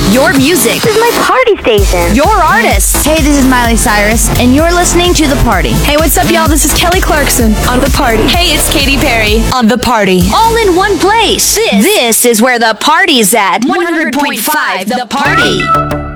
Your music. This is my party station. Your artists. Hey, this is Miley Cyrus, and you're listening to The Party. Hey, what's up, y'all? This is Kelly Clarkson on The Party. Hey, it's Katy Perry on The Party. All in one place. This is where the party's at. 100.5 The Party.